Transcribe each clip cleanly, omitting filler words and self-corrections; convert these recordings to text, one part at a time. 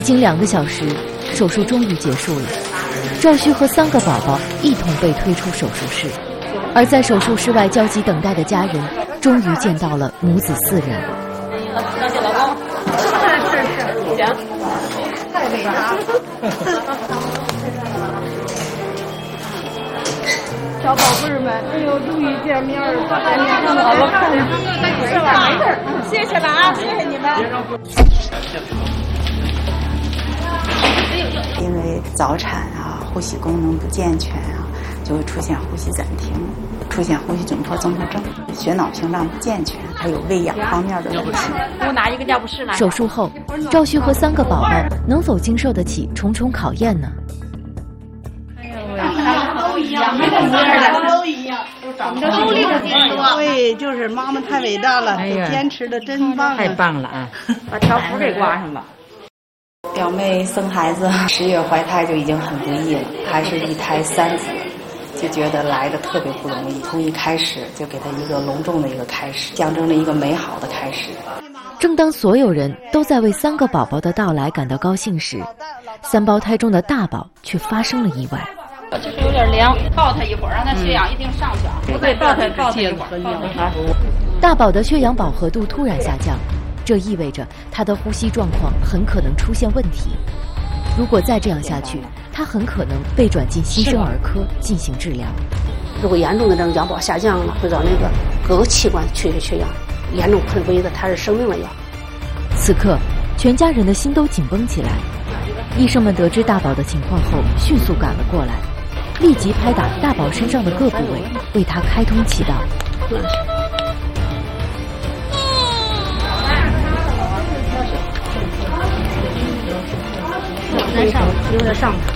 经2个小时，手术终于结束了。赵旭和3个宝宝一同被推出手术室，而在手术室外焦急等待的家人，终于见到了母子4人。 谢谢老公。是，行。太伟大了。 小宝贝儿们，哎呦，终于见面了！ 是吧？没事，谢谢了啊，谢谢你们。 因为早产啊，呼吸功能不健全啊，就会出现呼吸暂停，出现呼吸窘迫综合症，血脑屏障不健全，还有喂养方面的问题。 我拿一个尿不湿来。 手术后，赵旭和3个宝宝能否经受得起重重考验呢？ 都一样，没得都一样，都立着说。对，就是妈妈太伟大了，坚持的真棒， 太棒了啊！把条幅给挂上吧。 表妹生孩子10月怀胎就已经很不易了，还是一胎3子，就觉得来的特别不容易。从一开始就给她一个隆重的一个开始，象征着一个美好的开始。 正当所有人都在为3个宝宝的到来感到高兴时，3胞胎中的大宝却发生了意外。 就是有点凉，抱他一会儿，让他血氧一定上去啊！对，抱他一会儿。 大宝的血氧饱和度突然下降，这意味着他的呼吸状况很可能出现问题。如果再这样下去，他很可能被转进新生儿科进行治疗。 如果严重的这种氧饱下降了，会让那个各个器官缺血氧，严重可能危的他是生命了要。 此刻，全家人的心都紧绷起来。医生们得知大宝的情况后，迅速赶了过来。立即拍打大宝身上的各部位，为他开通气道。 在上，有点上头。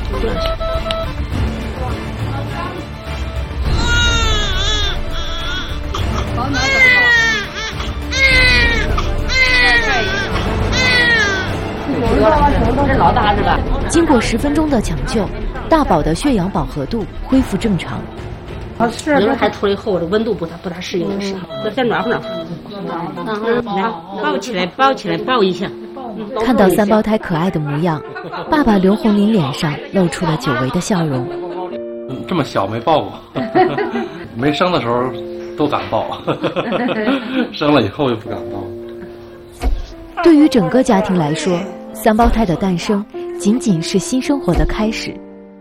这老大是吧？ 经过10分钟的抢救，大宝的血氧饱和度恢复正常。 有人还出来后，这温度不大适应的时候，这先暖和暖和。来，抱起来，抱起来，抱一下。 看到3胞胎可爱的模样，爸爸刘红林脸上露出了久违的笑容。 这么小没抱过，没生的时候都敢抱，生了以后就不敢抱。 对于整个家庭来说，3胞胎的诞生仅仅是新生活的开始。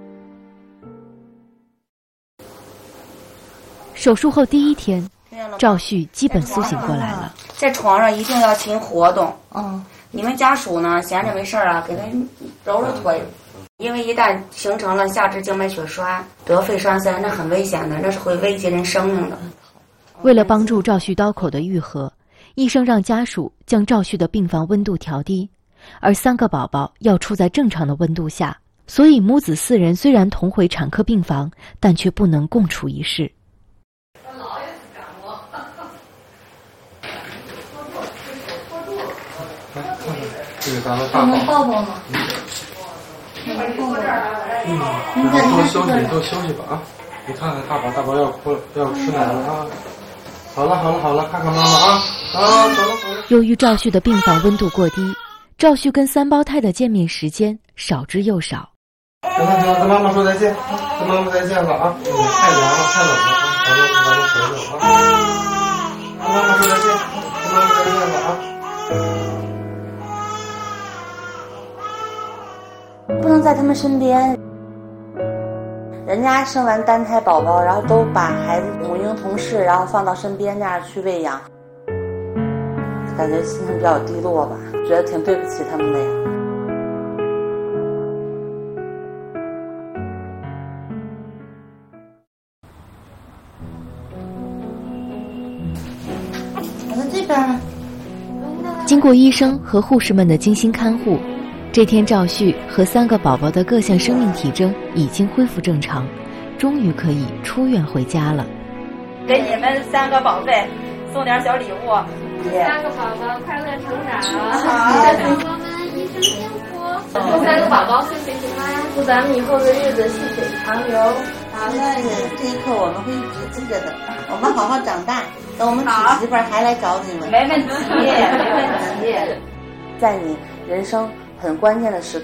手术后第1天，赵旭基本苏醒过来了。 在床上一定要勤活动。你们家属呢，闲着没事啊，给他揉揉腿，因为一旦形成了下肢静脉血栓、得肺栓塞，那很危险的，那是会危及人生命的。 为了帮助赵旭刀口的愈合，医生让家属将赵旭的病房温度调低，而3个宝宝要处在正常的温度下，所以母子4人虽然同回产科病房，但却不能共处一室。 这个咱们大宝， 能抱抱吗？ 多休息吧啊！你看看大宝要哭了，要吃奶了啊！好了，看看妈妈啊！走了。 由于赵旭的病房温度过低，赵旭跟3胞胎的见面时间少之又少。 行，跟妈妈说再见，跟妈妈再见了啊！太凉了，太冷了啊！咱们回去了啊！跟妈妈说再见，跟妈妈再见了啊！ 不能在他们身边，人家生完单胎宝宝，然后都把孩子母婴同室，然后放到身边那样去喂养，感觉心情比较低落吧，觉得挺对不起他们的呀。 我在这边呢。 经过医生和护士们的精心看护，这天赵旭和3个宝宝的各项生命体征已经恢复正常，终于可以出院回家了。 给你们3个宝贝送点小礼物。 3个宝宝快乐成长，宝宝们一生幸福，祝3个宝宝岁岁平安，祝咱们以后的日子细水长流。 好的，这一刻我们会一直记着的。我们好好长大，等我们娶媳妇儿还来找你们。 没问题，没问题。 在你人生很关键的时刻。